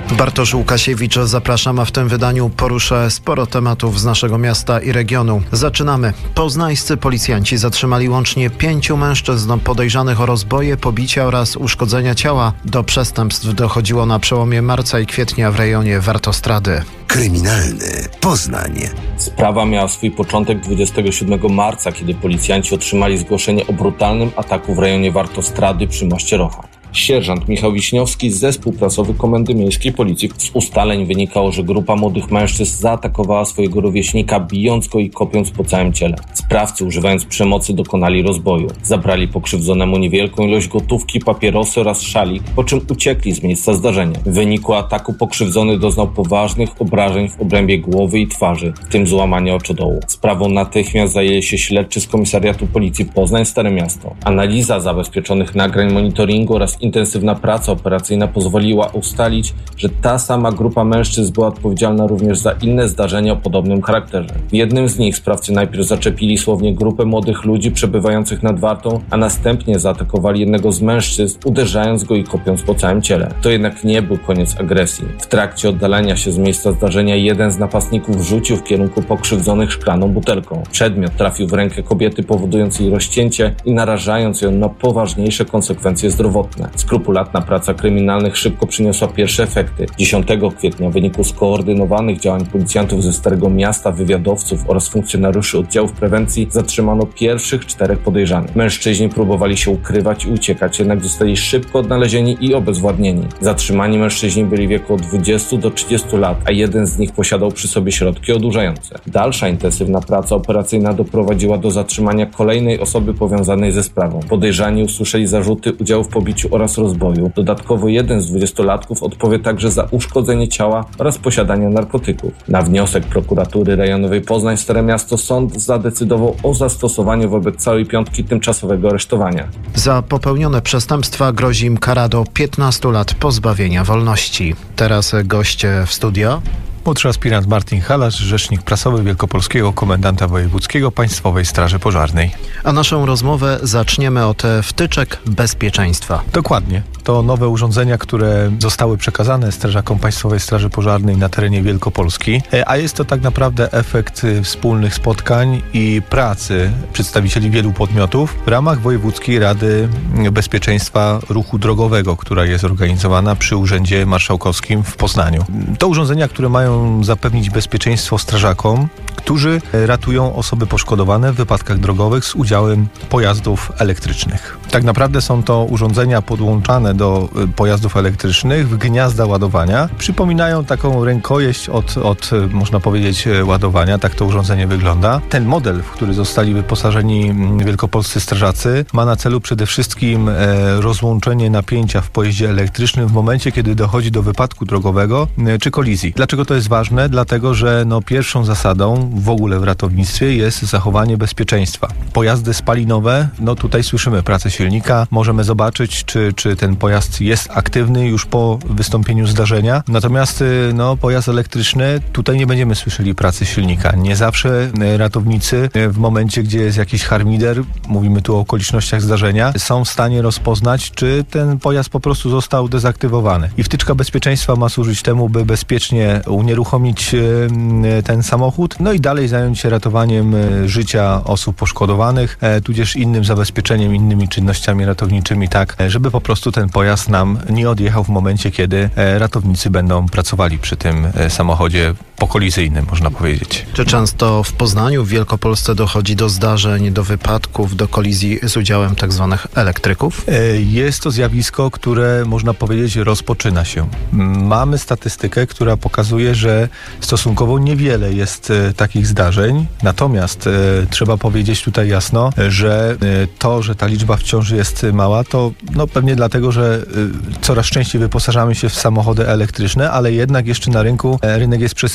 Bartosz Łukasiewicz, zapraszam, a w tym wydaniu poruszę sporo tematów z naszego miasta i regionu. Zaczynamy. Poznańscy policjanci zatrzymali łącznie 5 mężczyzn podejrzanych o rozboje, pobicia oraz uszkodzenia ciała. Do przestępstw dochodziło na przełomie marca i kwietnia w rejonie Wartostrady. Kryminalny Poznań. Sprawa miała swój początek 27 marca, kiedy policjanci otrzymali zgłoszenie o brutalnym ataku w rejonie Wartostrady przy moście Rocha. Sierżant Michał Wiśniowski, zespół prasowy Komendy Miejskiej Policji. Z ustaleń wynikało, że grupa młodych mężczyzn zaatakowała swojego rówieśnika, bijąc go i kopiąc po całym ciele. Sprawcy, używając przemocy, dokonali rozboju. Zabrali pokrzywdzonemu niewielką ilość gotówki, papierosy oraz szalik, po czym uciekli z miejsca zdarzenia. W wyniku ataku pokrzywdzony doznał poważnych obrażeń w obrębie głowy i twarzy, w tym złamania oczodołu. Sprawą natychmiast zajęli się śledczy z Komisariatu Policji Poznań Stare Miasto. Analiza zabezpieczonych nagrań monitoringu oraz intensywna praca operacyjna pozwoliła ustalić, że ta sama grupa mężczyzn była odpowiedzialna również za inne zdarzenia o podobnym charakterze. W jednym z nich sprawcy najpierw zaczepili słownie grupę młodych ludzi przebywających nad Wartą, a następnie zaatakowali jednego z mężczyzn, uderzając go i kopiąc po całym ciele. To jednak nie był koniec agresji. W trakcie oddalenia się z miejsca zdarzenia jeden z napastników rzucił w kierunku pokrzywdzonych szklaną butelką. Przedmiot trafił w rękę kobiety, powodując jej rozcięcie i narażając ją na poważniejsze konsekwencje zdrowotne. Skrupulatna praca kryminalnych szybko przyniosła pierwsze efekty. 10 kwietnia w wyniku skoordynowanych działań policjantów ze Starego Miasta, wywiadowców oraz funkcjonariuszy oddziałów prewencji zatrzymano pierwszych 4 podejrzanych. Mężczyźni próbowali się ukrywać i uciekać, jednak zostali szybko odnalezieni i obezwładnieni. Zatrzymani mężczyźni byli w wieku od 20 do 30 lat, a jeden z nich posiadał przy sobie środki odurzające. Dalsza intensywna praca operacyjna doprowadziła do zatrzymania kolejnej osoby powiązanej ze sprawą. Podejrzani usłyszeli zarzuty udziału w pobiciu oraz rozboju. Dodatkowo jeden z 20-latków odpowie także za uszkodzenie ciała oraz posiadanie narkotyków. Na wniosek prokuratury rejonowej Poznań Stare Miasto sąd zadecydował o zastosowaniu wobec całej piątki tymczasowego aresztowania. Za popełnione przestępstwa grozi im kara do 15 lat pozbawienia wolności. Teraz goście w studio. Młodszy aspirant Martin Halasz, rzecznik prasowy Wielkopolskiego Komendanta Wojewódzkiego Państwowej Straży Pożarnej. A naszą rozmowę zaczniemy od wtyczek bezpieczeństwa. Dokładnie. To nowe urządzenia, które zostały przekazane strażakom Państwowej Straży Pożarnej na terenie Wielkopolski, a jest to tak naprawdę efekt wspólnych spotkań i pracy przedstawicieli wielu podmiotów w ramach Wojewódzkiej Rady Bezpieczeństwa Ruchu Drogowego, która jest organizowana przy Urzędzie Marszałkowskim w Poznaniu. To urządzenia, które mają zapewnić bezpieczeństwo strażakom, którzy ratują osoby poszkodowane w wypadkach drogowych z udziałem pojazdów elektrycznych. Tak naprawdę są to urządzenia podłączane do pojazdów elektrycznych w gniazda ładowania. Przypominają taką rękojeść od można powiedzieć, ładowania. Tak to urządzenie wygląda. Ten model, w który zostali wyposażeni wielkopolscy strażacy, ma na celu przede wszystkim rozłączenie napięcia w pojeździe elektrycznym w momencie, kiedy dochodzi do wypadku drogowego czy kolizji. Dlaczego to jest ważne? Dlatego, że pierwszą zasadą w ogóle w ratownictwie jest zachowanie bezpieczeństwa. Pojazdy spalinowe, tutaj słyszymy pracę silnika, możemy zobaczyć, czy ten pojazd jest aktywny już po wystąpieniu zdarzenia. Natomiast pojazd elektryczny, tutaj nie będziemy słyszeli pracy silnika. Nie zawsze ratownicy w momencie, gdzie jest jakiś harmider, mówimy tu o okolicznościach zdarzenia, są w stanie rozpoznać, czy ten pojazd po prostu został dezaktywowany. I wtyczka bezpieczeństwa ma służyć temu, by bezpiecznie unieruchomić ten samochód, i dalej zająć się ratowaniem życia osób poszkodowanych, tudzież innym zabezpieczeniem, innymi czynnościami ratowniczymi, tak, żeby po prostu ten pojazd nam nie odjechał w momencie, kiedy ratownicy będą pracowali przy tym samochodzie pokolizyjnym, można powiedzieć. Czy często w Poznaniu, w Wielkopolsce dochodzi do zdarzeń, do wypadków, do kolizji z udziałem tak zwanych elektryków? Jest to zjawisko, które można powiedzieć rozpoczyna się. Mamy statystykę, która pokazuje, że stosunkowo niewiele jest takich zdarzeń, natomiast trzeba powiedzieć tutaj jasno, że to, że ta liczba wciąż jest mała, to pewnie dlatego, że coraz częściej wyposażamy się w samochody elektryczne, ale jednak jeszcze na rynku rynek jest precyzyjny.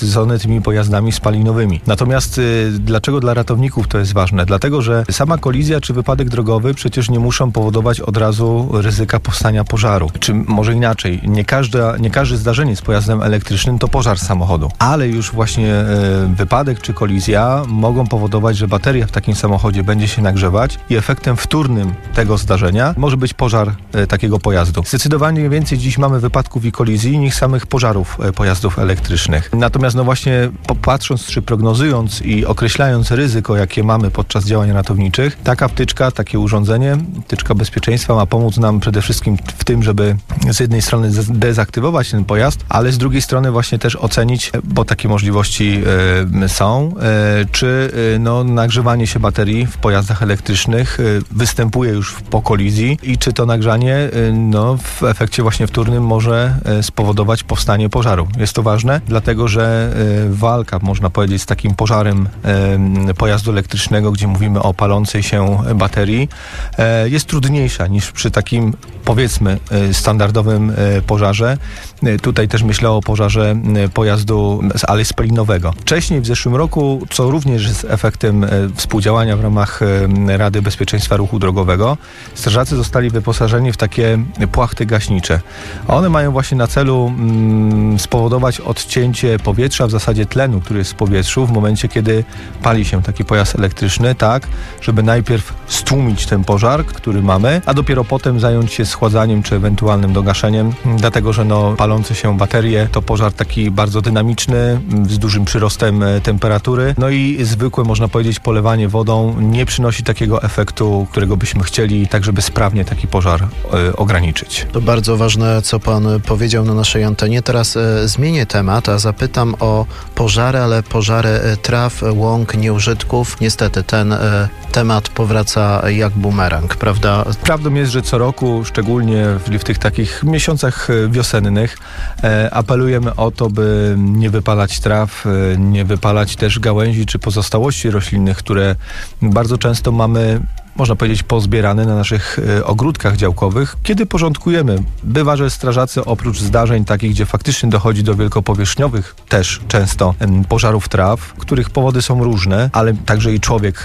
przesycone tymi pojazdami spalinowymi. Natomiast dlaczego dla ratowników to jest ważne? Dlatego, że sama kolizja czy wypadek drogowy przecież nie muszą powodować od razu ryzyka powstania pożaru. Czy może inaczej, nie każde zdarzenie z pojazdem elektrycznym to pożar samochodu, ale już właśnie wypadek czy kolizja mogą powodować, że bateria w takim samochodzie będzie się nagrzewać i efektem wtórnym tego zdarzenia może być pożar takiego pojazdu. Zdecydowanie więcej dziś mamy wypadków i kolizji niż samych pożarów pojazdów elektrycznych. Natomiast no właśnie patrząc czy prognozując i określając ryzyko, jakie mamy podczas działań ratowniczych, taka wtyczka, takie urządzenie, wtyczka bezpieczeństwa ma pomóc nam przede wszystkim w tym, żeby z jednej strony dezaktywować ten pojazd, ale z drugiej strony właśnie też ocenić, bo takie możliwości są, czy nagrzewanie się baterii w pojazdach elektrycznych występuje już po kolizji i czy to nagrzanie w efekcie właśnie wtórnym może spowodować powstanie pożaru. Jest to ważne, dlatego że walka, można powiedzieć, z takim pożarem pojazdu elektrycznego, gdzie mówimy o palącej się baterii, jest trudniejsza niż przy takim, powiedzmy, standardowym pożarze. Tutaj też myślę o pożarze pojazdu spalinowego. Wcześniej, w zeszłym roku, co również jest efektem współdziałania w ramach Rady Bezpieczeństwa Ruchu Drogowego, strażacy zostali wyposażeni w takie płachty gaśnicze. One mają właśnie na celu spowodować odcięcie powietrza, w zasadzie tlenu, który jest w powietrzu, w momencie, kiedy pali się taki pojazd elektryczny, tak, żeby najpierw stłumić ten pożar, który mamy, a dopiero potem zająć się schładzaniem czy ewentualnym dogaszeniem, dlatego że palące się baterie to pożar taki bardzo dynamiczny, z dużym przyrostem temperatury. No i zwykłe, można powiedzieć, polewanie wodą nie przynosi takiego efektu, którego byśmy chcieli, tak żeby sprawnie taki pożar ograniczyć. To bardzo ważne, co pan powiedział na naszej antenie. Teraz zmienię temat, a zapytam o pożary, ale pożary traw, łąk, nieużytków. Niestety ten temat powraca jak bumerang, prawda? Prawdą jest, że co roku, szczególnie w tych takich miesiącach wiosennych, apelujemy o to, by nie wypalać traw, nie wypalać też gałęzi czy pozostałości roślinnych, które bardzo często mamy, można powiedzieć, pozbierane na naszych ogródkach działkowych, kiedy porządkujemy. Bywa, że strażacy oprócz zdarzeń takich, gdzie faktycznie dochodzi do wielkopowierzchniowych też często pożarów traw, których powody są różne, ale także i człowiek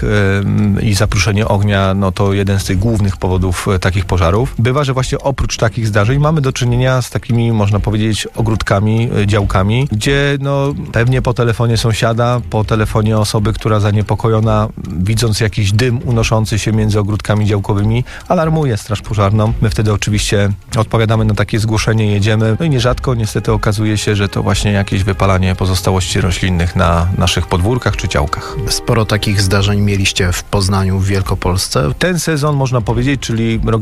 i zapruszenie ognia, to jeden z tych głównych powodów takich pożarów. Bywa, że właśnie oprócz takich zdarzeń mamy do czynienia z takimi, można powiedzieć, ogródkami, działkami, gdzie pewnie po telefonie sąsiada, po telefonie osoby, która zaniepokojona, widząc jakiś dym unoszący się między ogródkami działkowymi, alarmuje straż pożarną. My wtedy oczywiście odpowiadamy na takie zgłoszenie, jedziemy. I nierzadko niestety okazuje się, że to właśnie jakieś wypalanie pozostałości roślinnych na naszych podwórkach czy działkach. Sporo takich zdarzeń mieliście w Poznaniu, w Wielkopolsce. Ten sezon, można powiedzieć, czyli rok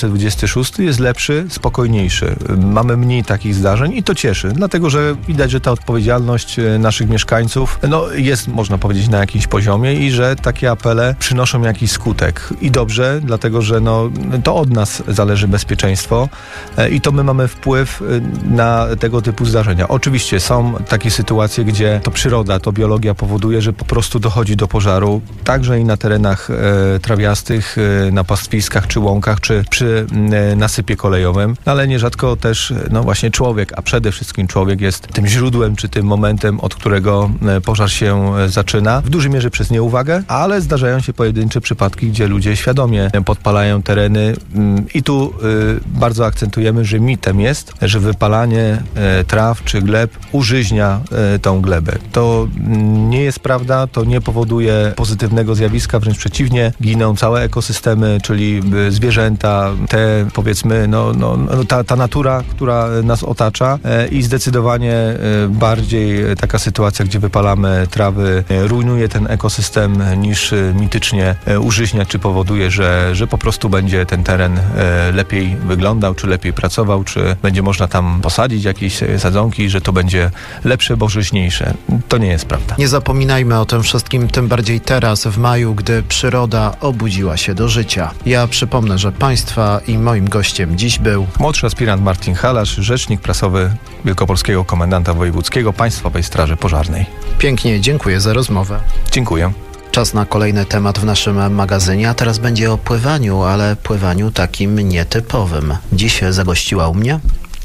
2026 jest lepszy, spokojniejszy. Mamy mniej takich zdarzeń i to cieszy, dlatego że widać, że ta odpowiedzialność naszych mieszkańców jest, można powiedzieć, na jakimś poziomie i że takie apele przynoszą jakiś skutek. I dobrze, dlatego że to od nas zależy bezpieczeństwo i to my mamy wpływ na tego typu zdarzenia. Oczywiście są takie sytuacje, gdzie to przyroda, to biologia powoduje, że po prostu dochodzi do pożaru, także i na terenach trawiastych, na pastwiskach czy łąkach, czy przy nasypie kolejowym, ale nierzadko też właśnie człowiek, a przede wszystkim człowiek jest tym źródłem, czy tym momentem, od którego pożar się zaczyna. W dużej mierze przez nieuwagę, ale zdarzają się pojedyncze przypadki, gdzie ludzie świadomie podpalają tereny i tu bardzo akcentujemy, że mitem jest, że wypalanie traw czy gleb użyźnia tą glebę. To nie jest prawda, to nie powoduje pozytywnego zjawiska, wręcz przeciwnie, giną całe ekosystemy, czyli zwierzęta, te, powiedzmy, ta natura, która nas otacza i zdecydowanie bardziej taka sytuacja, gdzie wypalamy trawy, rujnuje ten ekosystem niż mitycznie użyźnia czy powoduje, że po prostu będzie ten teren lepiej wyglądał, czy lepiej pracował, czy będzie można tam posadzić jakieś sadzonki, że to będzie lepsze, bożyźniejsze. To nie jest prawda. Nie zapominajmy o tym wszystkim, tym bardziej teraz, w maju, gdy przyroda obudziła się do życia. Ja przypomnę, że Państwa i moim gościem dziś był młodszy aspirant Marcin Halasz, rzecznik prasowy Wielkopolskiego Komendanta Wojewódzkiego Państwowej Straży Pożarnej. Pięknie, dziękuję za rozmowę. Dziękuję. Czas na kolejny temat w naszym magazynie, a teraz będzie o pływaniu, ale pływaniu takim nietypowym. Dziś zagościła u mnie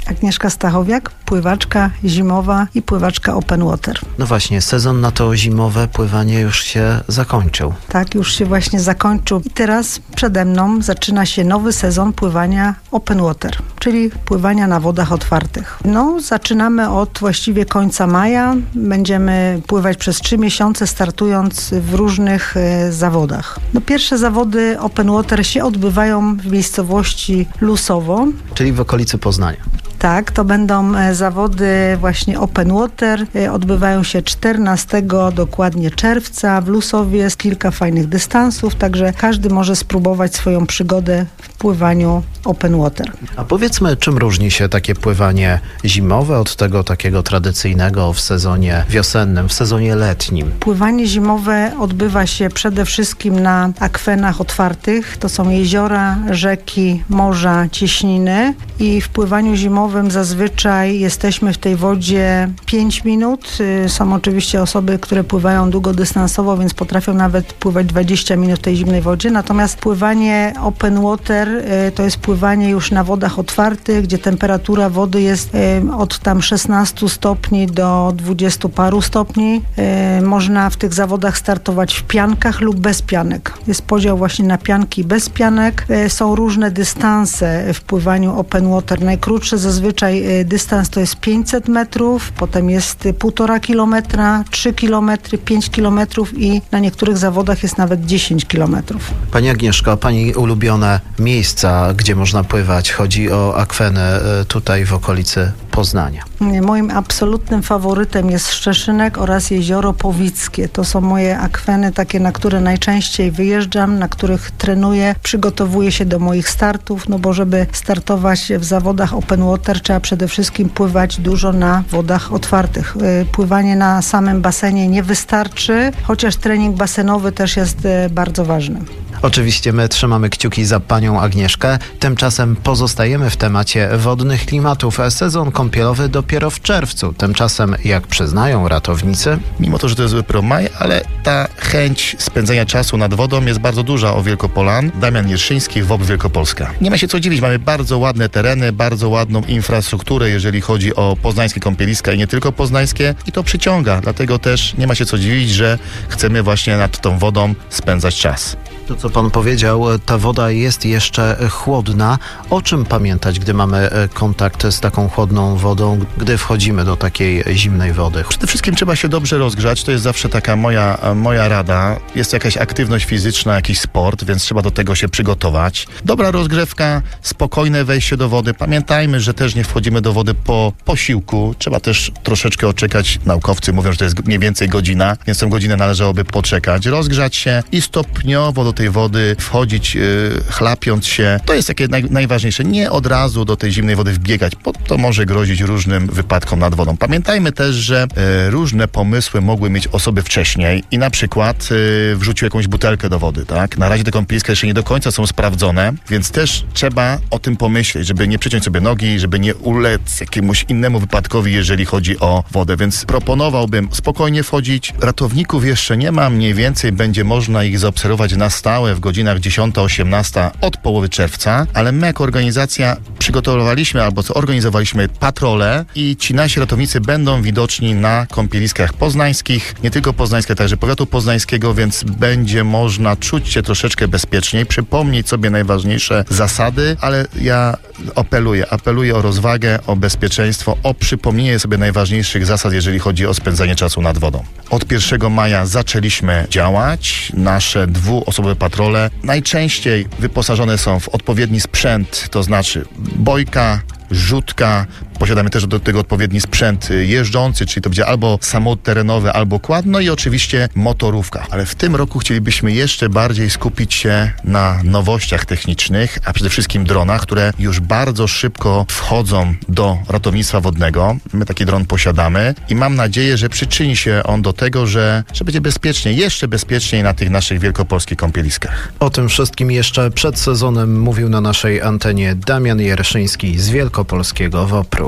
Agnieszka Stachowiak, pływaczka zimowa i pływaczka open water. No właśnie, sezon na to zimowe pływanie już się zakończył. Tak, już się właśnie zakończył. I teraz przede mną zaczyna się nowy sezon pływania open water, czyli pływania na wodach otwartych. No, zaczynamy od właściwie końca maja. Będziemy pływać przez 3 miesiące, startując w różnych zawodach. No, pierwsze zawody open water się odbywają w miejscowości Lusowo. Czyli w okolicy Poznania. Tak, to będą zawody właśnie open water. Odbywają się 14 dokładnie czerwca w Lusowie. Jest kilka fajnych dystansów, także każdy może spróbować swoją przygodę w pływaniu open water. A powiedzmy, czym różni się takie pływanie zimowe od tego takiego tradycyjnego w sezonie wiosennym, w sezonie letnim? Pływanie zimowe odbywa się przede wszystkim na akwenach otwartych. To są jeziora, rzeki, morza, cieśniny i w pływaniu zimowym zazwyczaj jesteśmy w tej wodzie 5 minut. Są oczywiście osoby, które pływają długodystansowo, więc potrafią nawet pływać 20 minut w tej zimnej wodzie. Natomiast pływanie open water to jest pływanie już na wodach otwartych, gdzie temperatura wody jest od tam 16 stopni do 20 paru stopni. Można w tych zawodach startować w piankach lub bez pianek. Jest podział właśnie na pianki bez pianek. Są różne dystanse w pływaniu open water. Najkrótszy zazwyczaj dystans to jest 500 metrów, potem jest 1,5 kilometra, 3 kilometry, 5 kilometrów i na niektórych zawodach jest nawet 10 kilometrów. Pani Agnieszko, pani ulubione miejsca, gdzie można pływać? Chodzi o akweny tutaj w okolicy Poznania. Moim absolutnym faworytem jest Szczeszynek oraz Jezioro Powickie. To są moje akweny takie, na które najczęściej wyjeżdżam, na których trenuję, przygotowuję się do moich startów, no bo żeby startować w zawodach open water trzeba przede wszystkim pływać dużo na wodach otwartych. Pływanie na samym basenie nie wystarczy, chociaż trening basenowy też jest bardzo ważny. Oczywiście my trzymamy kciuki za panią Agnieszkę. Tymczasem pozostajemy w temacie wodnych klimatów. Sezon kąpielowy dopiero w czerwcu. Tymczasem, jak przyznają ratownicy... Mimo to, że to jest dopiero maj, ale ta chęć spędzania czasu nad wodą jest bardzo duża o Wielkopolan. Damian Jerszyński, WOP Wielkopolska. Nie ma się co dziwić, mamy bardzo ładne tereny, bardzo ładną infrastrukturę, jeżeli chodzi o poznańskie kąpieliska i nie tylko poznańskie. I to przyciąga, dlatego też nie ma się co dziwić, że chcemy właśnie nad tą wodą spędzać czas. To, co pan powiedział, ta woda jest jeszcze chłodna. O czym pamiętać, gdy mamy kontakt z taką chłodną wodą, gdy wchodzimy do takiej zimnej wody? Przede wszystkim trzeba się dobrze rozgrzać. To jest zawsze taka moja rada. Jest jakaś aktywność fizyczna, jakiś sport, więc trzeba do tego się przygotować. Dobra rozgrzewka, spokojne wejście do wody. Pamiętajmy, że też nie wchodzimy do wody po posiłku. Trzeba też troszeczkę odczekać. Naukowcy mówią, że to jest mniej więcej godzina, więc tę godzinę należałoby poczekać, rozgrzać się i stopniowo do tej wody wchodzić, chlapiąc się. To jest takie najważniejsze. Nie od razu do tej zimnej wody wbiegać, bo to może grozić różnym wypadkom nad wodą. Pamiętajmy też, że różne pomysły mogły mieć osoby wcześniej i na przykład wrzucił jakąś butelkę do wody, tak? Na razie te kąpieliska jeszcze nie do końca są sprawdzone, więc też trzeba o tym pomyśleć, żeby nie przyciąć sobie nogi, żeby nie ulec jakiemuś innemu wypadkowi, jeżeli chodzi o wodę, więc proponowałbym spokojnie wchodzić. Ratowników jeszcze nie ma, mniej więcej będzie można ich zaobserwować na stałe w godzinach 10-18 od połowy czerwca, ale my jako organizacja przygotowaliśmy albo zorganizowaliśmy patrole i ci nasi ratownicy będą widoczni na kąpieliskach poznańskich, nie tylko poznańskie, także powiatu poznańskiego, więc będzie można czuć się troszeczkę bezpieczniej, przypomnieć sobie najważniejsze zasady, ale ja apeluję o rozwagę, o bezpieczeństwo, o przypomnienie sobie najważniejszych zasad, jeżeli chodzi o spędzanie czasu nad wodą. Od 1 maja zaczęliśmy działać. Nasze dwuosobowe patrole najczęściej wyposażone są w odpowiedni sprzęt, to znaczy bojka, rzutka. Posiadamy też do tego odpowiedni sprzęt jeżdżący, czyli to będzie albo samochód terenowy, albo quad, no i oczywiście motorówka. Ale w tym roku chcielibyśmy jeszcze bardziej skupić się na nowościach technicznych, a przede wszystkim dronach, które już bardzo szybko wchodzą do ratownictwa wodnego. My taki dron posiadamy i mam nadzieję, że przyczyni się on do tego, że będzie bezpieczniej, jeszcze bezpieczniej na tych naszych wielkopolskich kąpieliskach. O tym wszystkim jeszcze przed sezonem mówił na naszej antenie Damian Jerszyński z Wielkopolskiego WOPR-u.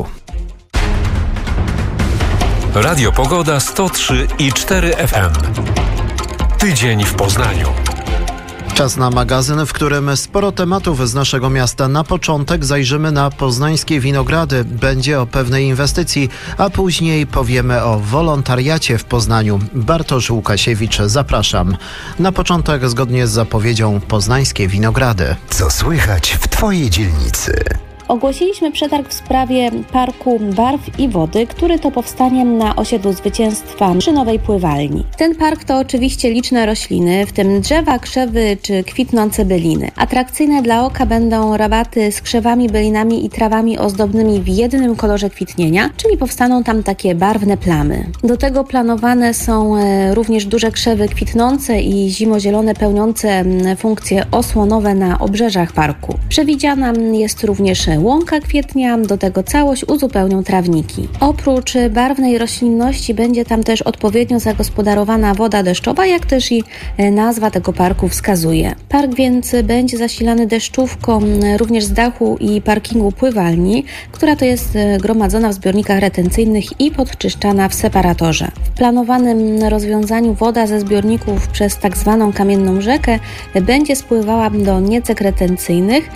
Radio Pogoda 103,4 FM. Tydzień w Poznaniu. Czas na magazyn, w którym sporo tematów z naszego miasta. Na początek zajrzymy na poznańskie winogrady. Będzie o pewnej inwestycji, a później powiemy o wolontariacie w Poznaniu. Bartosz Łukasiewicz, zapraszam. Na początek, zgodnie z zapowiedzią, poznańskie winogrady. Co słychać w Twojej dzielnicy? Ogłosiliśmy przetarg w sprawie Parku Barw i Wody, który to powstanie na osiedlu Zwycięstwa przy nowej pływalni. Ten park to oczywiście liczne rośliny, w tym drzewa, krzewy czy kwitnące byliny. Atrakcyjne dla oka będą rabaty z krzewami, bylinami i trawami ozdobnymi w jednym kolorze kwitnienia, czyli powstaną tam takie barwne plamy. Do tego planowane są również duże krzewy kwitnące i zimozielone pełniące funkcje osłonowe na obrzeżach parku. Przewidziana jest również łąka kwietnia, do tego całość uzupełnią trawniki. Oprócz barwnej roślinności będzie tam też odpowiednio zagospodarowana woda deszczowa, jak też i nazwa tego parku wskazuje. Park więc będzie zasilany deszczówką również z dachu i parkingu pływalni, która to jest gromadzona w zbiornikach retencyjnych i podczyszczana w separatorze. W planowanym rozwiązaniu woda ze zbiorników przez tak zwaną kamienną rzekę będzie spływała do niecek retencyjnych,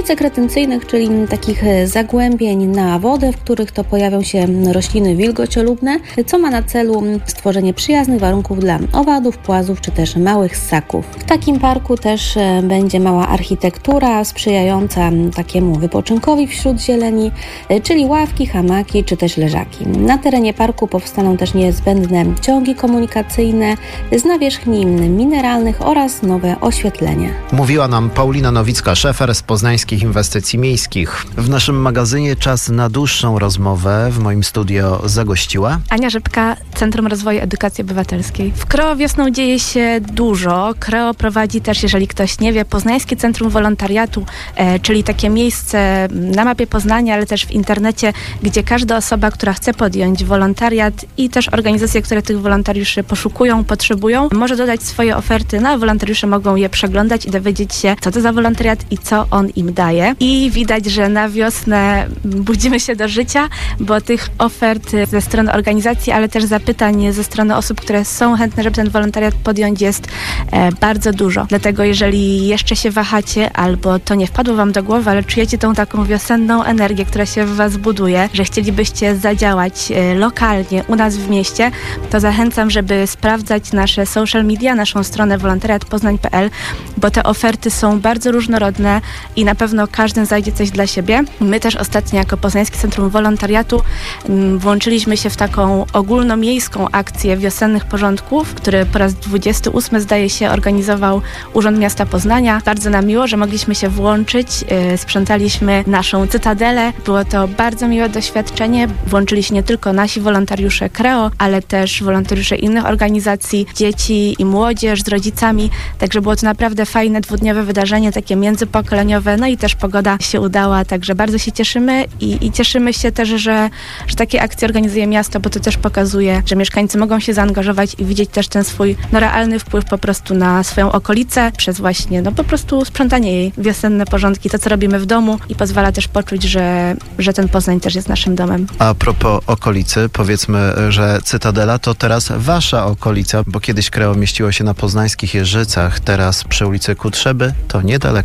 czyli takich zagłębień na wodę, w których to pojawią się rośliny wilgociolubne, co ma na celu stworzenie przyjaznych warunków dla owadów, płazów czy też małych ssaków. W takim parku też będzie mała architektura sprzyjająca takiemu wypoczynkowi wśród zieleni, czyli ławki, hamaki czy też leżaki. Na terenie parku powstaną też niezbędne ciągi komunikacyjne z nawierzchni mineralnych oraz nowe oświetlenie. Mówiła nam Paulina Nowicka-Szefer z Poznańskich Inwestycji Miejskich. W naszym magazynie czas na dłuższą rozmowę. W moim studio zagościła Ania Rzepka, Centrum Rozwoju Edukacji Obywatelskiej. W Kreo wiosną dzieje się dużo. Kreo prowadzi też, jeżeli ktoś nie wie, Poznańskie Centrum Wolontariatu, czyli takie miejsce na mapie Poznania, ale też w internecie, gdzie każda osoba, która chce podjąć wolontariat i też organizacje, które tych wolontariuszy poszukują, potrzebują, może dodać swoje oferty, no a wolontariusze mogą je przeglądać i dowiedzieć się, co to za wolontariat i co on im daje. I widać, że na wiosnę budzimy się do życia, bo tych ofert ze strony organizacji, ale też zapytań ze strony osób, które są chętne, żeby ten wolontariat podjąć, jest bardzo dużo. Dlatego jeżeli jeszcze się wahacie albo to nie wpadło wam do głowy, ale czujecie tą taką wiosenną energię, która się w was buduje, że chcielibyście zadziałać lokalnie u nas w mieście, to zachęcam, żeby sprawdzać nasze social media, naszą stronę wolontariatpoznań.pl, bo te oferty są bardzo różnorodne i na pewno każdy znajdzie coś dla siebie. My też ostatnio jako Poznańskie Centrum Wolontariatu włączyliśmy się w taką ogólnomiejską akcję wiosennych porządków, który po raz 28 zdaje się organizował Urząd Miasta Poznania. Bardzo nam miło, że mogliśmy się włączyć. Sprzątaliśmy naszą cytadelę. Było to bardzo miłe doświadczenie. Włączyli się nie tylko nasi wolontariusze Kreo, ale też wolontariusze innych organizacji, dzieci i młodzież z rodzicami. Także było to naprawdę fajne dwudniowe wydarzenie, takie międzypokoleniowe. No i też pogoda się udała, także bardzo się cieszymy i cieszymy się też, że takie akcje organizuje miasto, bo to też pokazuje, że mieszkańcy mogą się zaangażować i widzieć też ten swój realny wpływ po prostu na swoją okolicę przez właśnie po prostu sprzątanie jej, wiosenne porządki, to co robimy w domu i pozwala też poczuć, że ten Poznań też jest naszym domem. A propos okolicy, powiedzmy, że Cytadela to teraz wasza okolica, bo kiedyś Kreo mieściło się na poznańskich Jeżycach, teraz przy ulicy Kutrzeby, to niedaleko